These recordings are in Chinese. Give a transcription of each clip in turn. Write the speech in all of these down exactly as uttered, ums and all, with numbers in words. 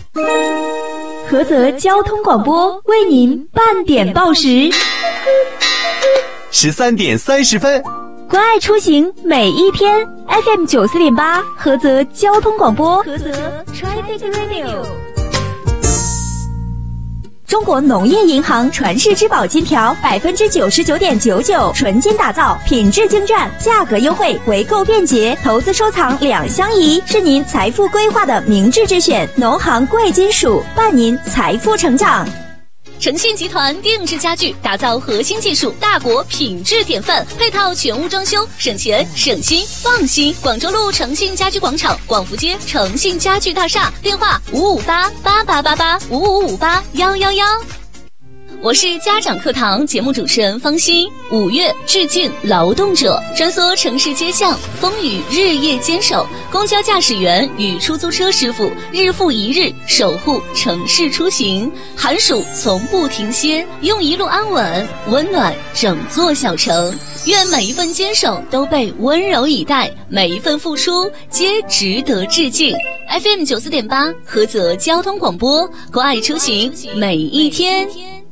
菏泽交通广播为您半点报时， 十三点三十分。 关爱出行每一天 ，F M 九四点八，菏泽交通广播，菏泽 Traffic Radio。中国农业银行传世之宝金条，百分之九十九点九九纯金打造，品质精湛，价格优惠，回购便捷，投资收藏两相宜，是您财富规划的明智之选。农行贵金属伴您财富成长。 诚信集团定制家具，打造核心技术大国品质典范，配套全屋装修，省钱省心放心。广州路诚信家居广场，广福街诚信家具大厦，电话五五八八八八八五五五八幺幺幺。我是家长课堂节目主持人方欣。五月致敬劳动者，穿梭城市街巷，风雨日夜坚守，公交驾驶员与出租车师傅日复一日守护城市出行，寒暑从不停歇，用一路安稳温暖整座小城。愿每一份坚守都被温柔以待，每一份付出皆值得致敬。 F M 九四点八，菏泽交通广播，关爱出行每一天。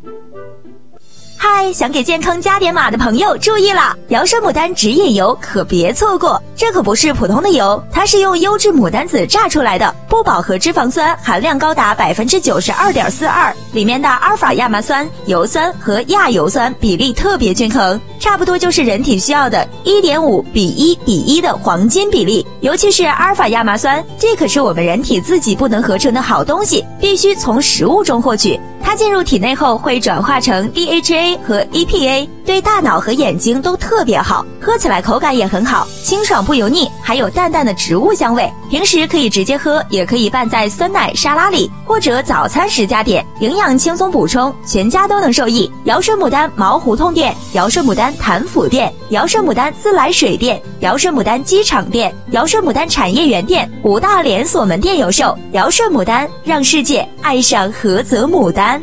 嗨，想给健康加点码的朋友注意了，瑶生牡丹指引油可别错过。这可不是普通的油，它是用优质牡丹籽榨出来的，不饱和脂肪酸含量高达 百分之九十二点四二， 里面的阿尔法亚麻酸、油酸和亚油酸比例特别均衡，差不多就是人体需要的 一点五比一比一的黄金比例。尤其是阿尔法亚麻酸，这可是我们人体自己不能合成的好东西，必须从食物中获取。它进入体内后会转化成 D H A 和 E P A， 对大脑和眼睛都特别好，喝起来口感也很好，清爽不油腻，还有淡淡的植物香味。平时可以直接喝，也可以拌在酸奶沙拉里，或者早餐时加点，营养轻松补充，全家都能受益。瑶生牡丹毛胡同店、瑶生牡丹潭府店、瑶生牡丹自来水店、瑶生牡丹机场店、瑶生牡丹产业园店五大连锁门店有售。瑶生牡丹，让世界爱上菏泽牡丹。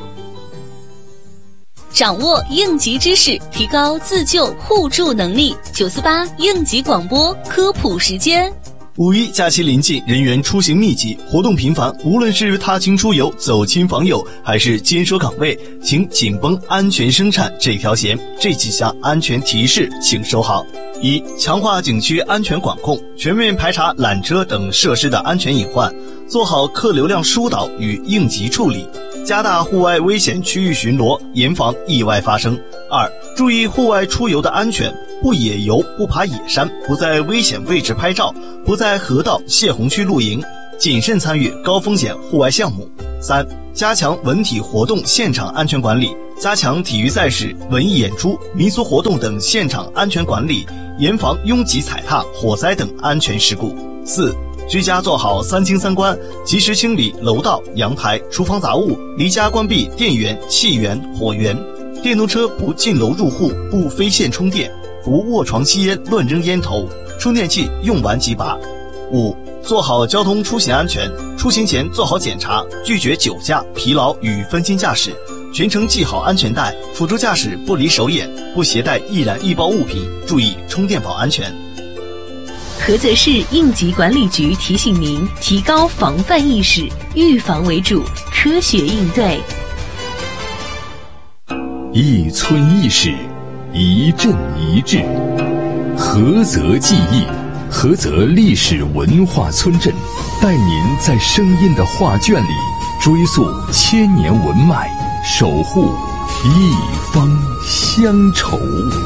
掌握应急知识，提高自救互助能力。九四八应急广播科普时间。 五一假期临近，人员出行密集，活动频繁，无论是踏青出游、走亲访友，还是坚守岗位，请紧绷安全生产这条弦。这几项安全提示请收好。一、强化景区安全管控，全面排查缆车等设施的安全隐患，做好客流量疏导与应急处理，加大户外危险区域巡逻，严防意外发生。二、注意户外出游的安全，不野游，不爬野山，不在危险位置拍照，不在河道、泄洪区露营，谨慎参与高风险户外项目。三、加强文体活动现场安全管理，加强体育赛事、文艺演出、民俗活动等现场安全管理，严防拥挤踩踏、火灾等安全事故。四、居家做好三清三关，及时清理楼道、阳台、厨房杂物，离家关闭电源、气源、火源。电动车不进楼入户，不飞线充电，不卧床吸烟乱扔烟头，充电器用完即拔。五、做好交通出行安全，出行前做好检查，拒绝酒驾、疲劳与分心驾驶，全程系好安全带，辅助驾驶不离手眼，不携带易燃易爆物品，注意充电宝安全。 菏泽市应急管理局提醒您，提高防范意识，预防为主，科学应对。 一村一史，一镇一志，菏泽记忆，菏泽历史文化村镇，带您在声音的画卷里追溯千年文脉，守护一方乡愁。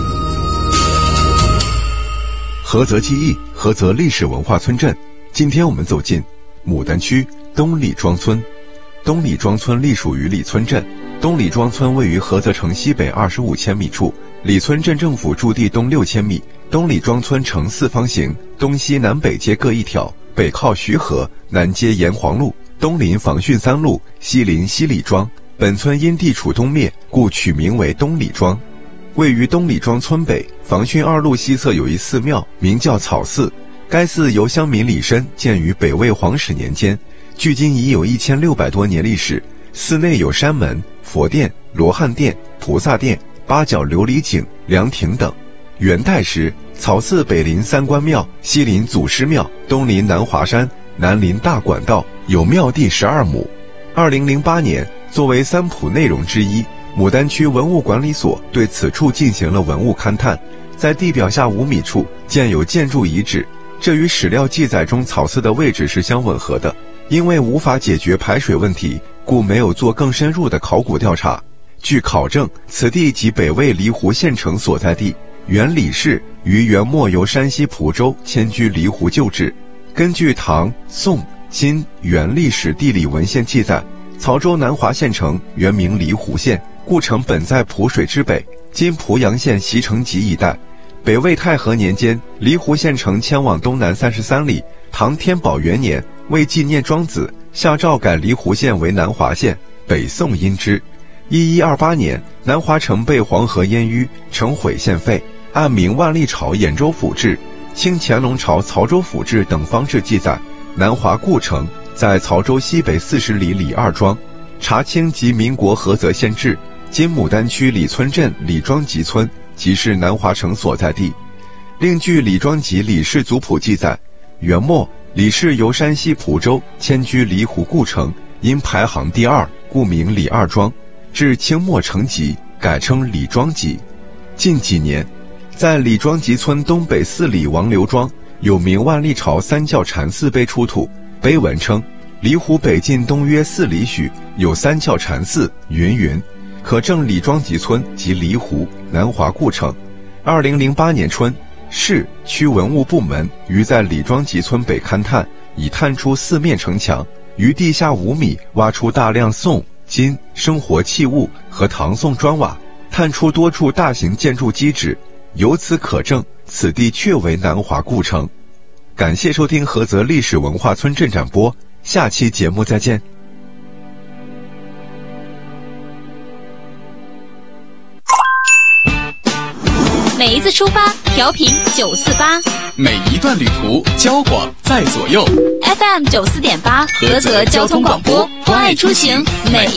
菏泽记忆，菏泽历史文化村镇。今天我们走进牡丹区东李庄村。东李庄村隶属于李村镇。东李庄村位于菏泽城西北二十五千米处，李村镇政府驻地东六千米。东李庄村呈四方形，东西南北皆各一条，北靠徐河，南接沿黄路，东临防汛三路，西临西李庄。本村因地处东面，故取名为东李庄。位于东李庄村北防汛二路西侧有一寺庙，名叫草寺。该寺由乡民李绅建于北魏皇始年间，距今已有一千六百多年历史。寺内有山门、佛殿、罗汉殿、菩萨殿、八角琉璃井、凉亭等。元代时，草寺北临三官庙，西临祖师庙，东临南华山，南临大管道，有庙地十二亩。 二零零八年，作为三浦内容之一，牡丹区文物管理所对此处进行了文物勘探，在地表下五米处建有建筑遗址，这与史料记载中草寺的位置是相吻合的。因为无法解决排水问题，故没有做更深入的考古调查。据考证，此地即北魏离湖县城所在地。原李氏于元末由山西蒲州迁居离湖旧址。根据唐、宋、金、元历史地理文献记载，曹州南华县城原名离湖县，故城本在蒲水之北，今濮阳县习城集一带。北魏太和年间，离湖县城迁往东南三十三里。唐天宝元年，为纪念庄子，下诏改离湖县为南华县。北宋因之。一一二八年，南华城被黄河淹淤，城毁县废。按明万历朝兖州府志、清乾隆朝曹州府志等方志记载，南华故城在曹州西北四十里李二庄。查清及民国菏泽县志，今牡丹区李村镇李庄集村即是南华城所在地。另据李庄集李氏族谱记载，元末李氏由山西蒲州迁居离湖故城，因排行第二，故名李二庄。至清末成集，改称李庄集。近几年，在李庄集村东北四里王刘庄，有名万历朝三教禅寺碑出土，碑文称离湖北近东约四里许，有三教禅寺云云，可证李庄集村即离湖南华故城。二零零八年春，市区文物部门于在李庄集村北勘探，已探出四面城墙，于地下五米挖出大量宋、金生活器物和唐宋砖瓦，探出多处大型建筑基址，由此可证此地确为南华故城。感谢收听菏泽历史文化村镇展播，下期节目再见。 每一次出发，调频九四八， 每一段旅途，交广在左右。 F M 九四点八，菏泽交通广播，关爱出行，每一。